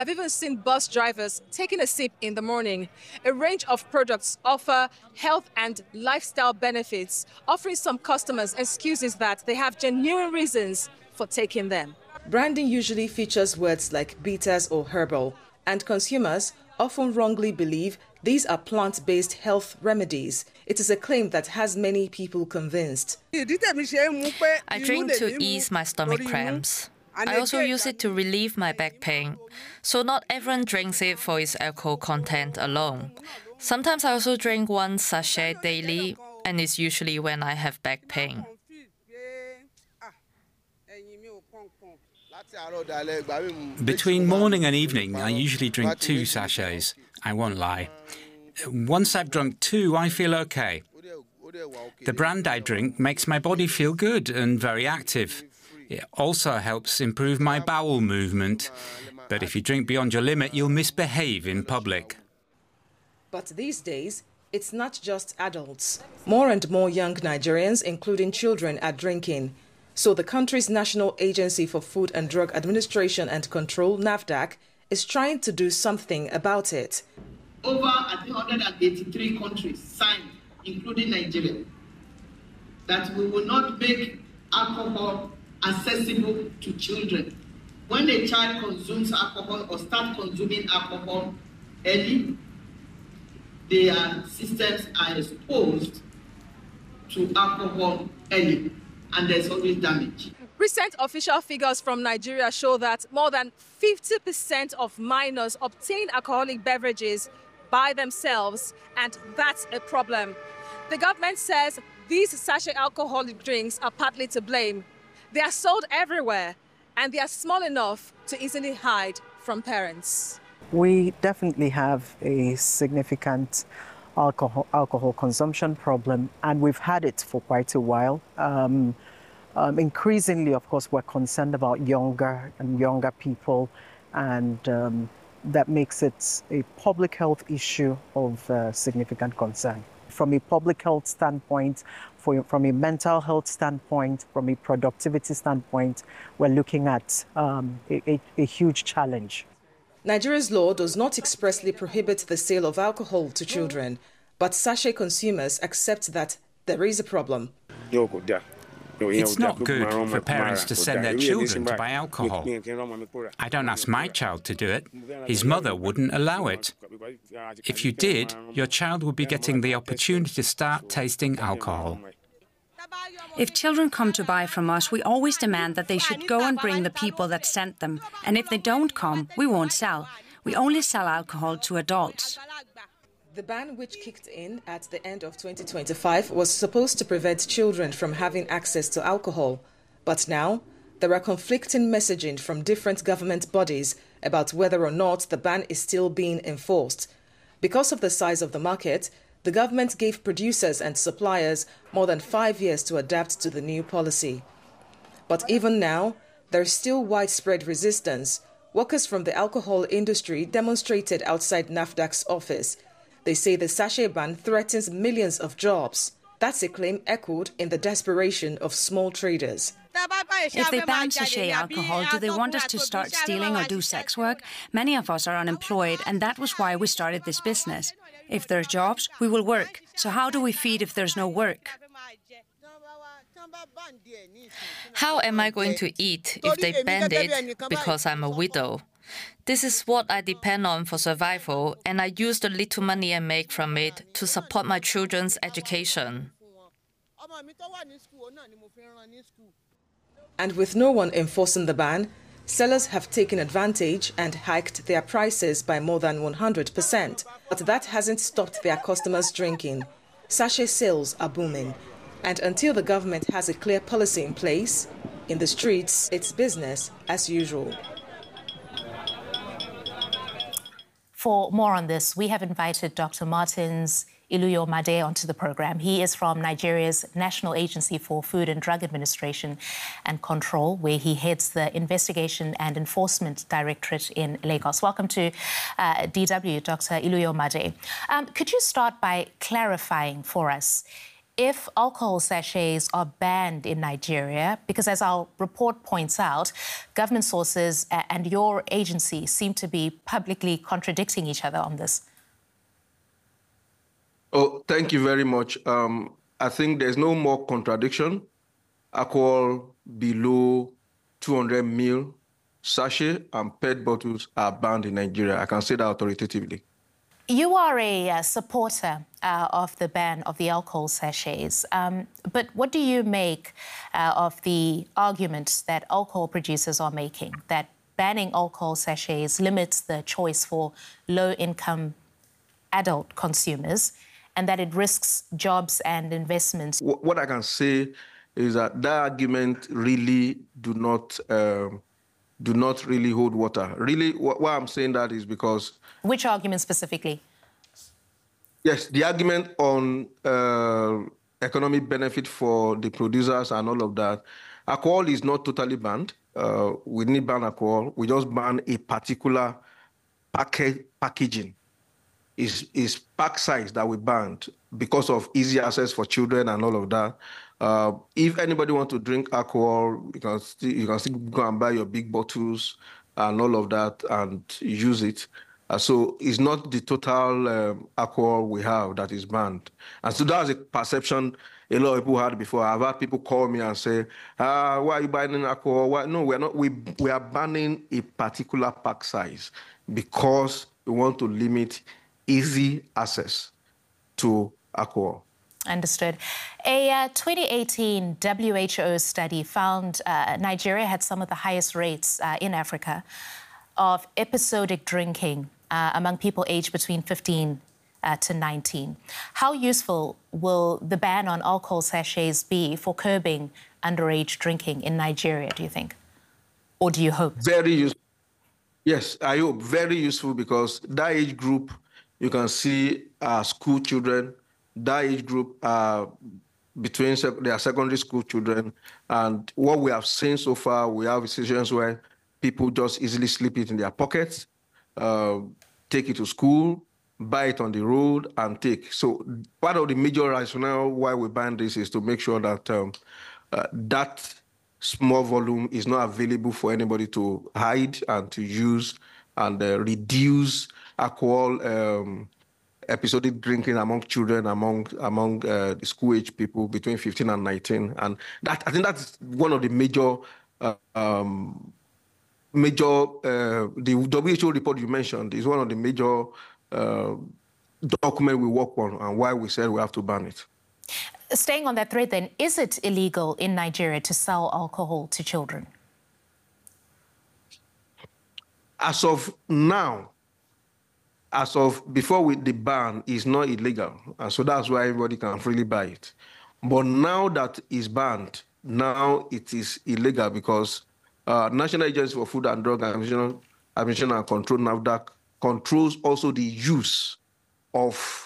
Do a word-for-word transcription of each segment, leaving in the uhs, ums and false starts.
I've even seen bus drivers taking a sip in the morning. A range of products offer health and lifestyle benefits, offering some customers excuses that they have genuine reasons for taking them. Branding usually features words like bitters or herbal, and consumers often wrongly believe these are plant-based health remedies. It is a claim that has many people convinced. I drink to ease my stomach cramps. I also use it to relieve my back pain. So not everyone drinks it for its alcohol content alone. Sometimes I also drink one sachet daily, and it's usually when I have back pain. Between morning and evening, I usually drink two sachets. I won't lie. Once I've drunk two, I feel okay. The brand I drink makes my body feel good and very active. It also helps improve my bowel movement. But if you drink beyond your limit, you'll misbehave in public. But these days, it's not just adults. More and more young Nigerians, including children, are drinking. So the country's National Agency for Food and Drug Administration and Control, NAFDAC, is trying to do something about it. Over one hundred eighty-three countries signed, including Nigeria, that we will not make alcohol accessible to children. When a child consumes alcohol or starts consuming alcohol early, their systems are exposed to alcohol early, and there's always damage. Recent official figures from Nigeria show that more than fifty percent of minors obtain alcoholic beverages by themselves, and that's a problem. The government says these sachet alcoholic drinks are partly to blame. They are sold everywhere, and they are small enough to easily hide from parents. We definitely have a significant alcohol, alcohol consumption problem, and we've had it for quite a while. Um, um, increasingly, of course, we're concerned about younger and younger people, and um, that makes it a public health issue of uh, significant concern. From a public health standpoint, for, from a mental health standpoint, from a productivity standpoint, we're looking at um, a, a, a huge challenge. Nigeria's law does not expressly prohibit the sale of alcohol to children, but sachet consumers accept that there is a problem. It's not good for parents to send their children to buy alcohol. I don't ask my child to do it. His mother wouldn't allow it. If you did, your child would be getting the opportunity to start tasting alcohol. If children come to buy from us, we always demand that they should go and bring the people that sent them. And if they don't come, we won't sell. We only sell alcohol to adults. The ban, which kicked in at the end of twenty twenty-five, was supposed to prevent children from having access to alcohol. But now, there are conflicting messaging from different government bodies about whether or not the ban is still being enforced. Because of the size of the market, the government gave producers and suppliers more than five years to adapt to the new policy. But even now, there is still widespread resistance. Workers from the alcohol industry demonstrated outside NAFDAC's office. They say the sachet ban threatens millions of jobs. That's a claim echoed in the desperation of small traders. If they ban sachet alcohol, do they want us to start stealing or do sex work? Many of us are unemployed, and that was why we started this business. If there's jobs, we will work. So how do we feed if there's no work? How am I going to eat if they banned it because I'm a widow? This is what I depend on for survival, and I use the little money I make from it to support my children's education. And with no one enforcing the ban, sellers have taken advantage and hiked their prices by more than one hundred percent. But that hasn't stopped their customers drinking. Sachet sales are booming. And until the government has a clear policy in place, in the streets, it's business as usual. For more on this, we have invited Doctor Martins Iluyomade onto the program. He is from Nigeria's National Agency for Food and Drug Administration and Control, where he heads the Investigation and Enforcement Directorate in Lagos. Welcome to uh, D W, Doctor Iluyomade. Um, could you start by clarifying for us, if alcohol sachets are banned in Nigeria? Because as our report points out, government sources and your agency seem to be publicly contradicting each other on this. Oh, thank you very much. Um, I think there's no more contradiction. Alcohol below two hundred mil sachet and P E T bottles are banned in Nigeria. I can say that authoritatively. You are a uh, supporter uh, of the ban of the alcohol sachets, um, but what do you make uh, of the argument that alcohol producers are making, that banning alcohol sachets limits the choice for low-income adult consumers and that it risks jobs and investments? What I can say is that that argument really do not um, do not really hold water. Really, why I'm saying that is because... Which argument specifically? Yes, the argument on uh, economic benefit for the producers and all of that. Alcohol is not totally banned. Uh, we didn't ban alcohol. We just ban a particular package packaging. Is is pack size that we banned because of easy access for children and all of that. Uh, if anybody wants to drink alcohol, you can still, you can still go and buy your big bottles and all of that and use it. Uh, so it's not the total um, alcohol we have that is banned. And so that's a perception a lot of people had before. I've had people call me and say, ah, why are you banning alcohol? Why? No, we're not. We, we are banning a particular pack size because we want to limit easy access to alcohol. Understood. A uh, twenty eighteen W H O study found uh, Nigeria had some of the highest rates uh, in Africa of episodic drinking uh, among people aged between fifteen uh, to nineteen. How useful will the ban on alcohol sachets be for curbing underage drinking in Nigeria, do you think? Or do you hope? Very useful. Yes, I hope. Very useful because that age group, you can see uh, school children, that age group uh, between sec their secondary school children. And what we have seen so far, we have situations where people just easily slip it in their pockets, uh, take it to school, buy it on the road, and take. So part of the major rationale why we ban this is to make sure that um, uh, that small volume is not available for anybody to hide and to use and uh, reduce alcohol um, episodic drinking among children, among among uh, the school-age people between fifteen and nineteen, and that I think that's one of the major uh, um, major uh, the W H O report you mentioned is one of the major uh, documents we work on, and why we said we have to ban it. Staying on that thread, then, is it illegal in Nigeria to sell alcohol to children? As of now. As of before with the ban, is not illegal. And so that's why everybody can freely buy it. But now that it's banned, now it is illegal because uh, National Agency for Food and Drug Administration, Administration and Control, NAFDAC, controls also the use of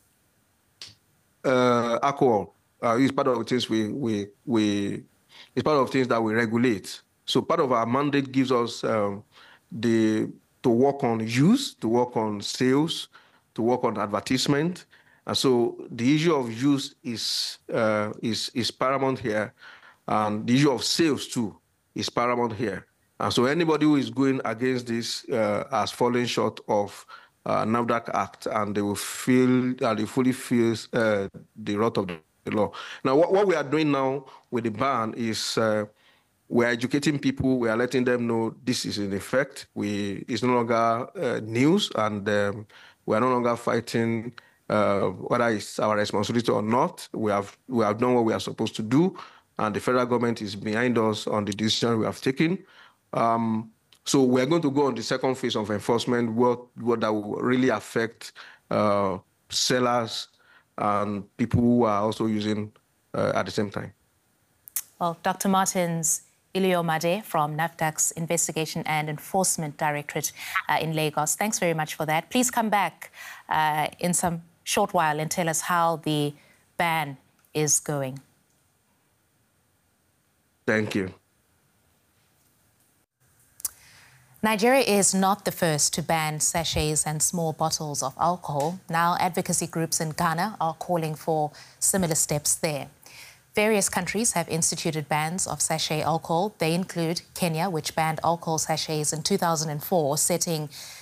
uh, alcohol. Uh, it's part of the things we, we, we, it's part of things that we regulate. So part of our mandate gives us um, the to work on use, to work on sales, to work on advertisement. And so the issue of use is, uh, is, is paramount here. And the issue of sales, too, is paramount here. And so anybody who is going against this uh, has fallen short of uh, NAFDAC Act, and they will feel, uh, they fully feel uh, the wrath of the law. Now, what, what we are doing now with the ban is uh, we're educating people. We are letting them know this is in effect. We It's no longer uh, news, and um, we are no longer fighting uh, whether it's our responsibility or not. We have we have done what we are supposed to do, and the federal government is behind us on the decision we have taken. Um, so we're going to go on the second phase of enforcement, what, what that will really affect uh, sellers and people who are also using uh, at the same time. Well, Doctor Martins Iluyomade from NAFDAC's Investigation and Enforcement Directorate uh, in Lagos. Thanks very much for that. Please come back uh, in some short while and tell us how the ban is going. Thank you. Nigeria is not the first to ban sachets and small bottles of alcohol. Now, advocacy groups in Ghana are calling for similar steps there. Various countries have instituted bans of sachet alcohol. They include Kenya, which banned alcohol sachets in two thousand four, setting